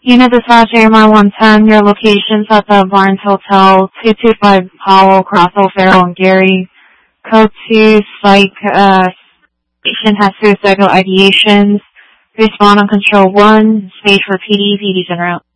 Unit Dispatch AMR 110, your location's at the Barnes Hotel, 225 Powell, Cross O'Farrell, and Gary. Code 2, Psych, station has suicidal ideations. Respond on Control 1, stage for PD, PD's en route.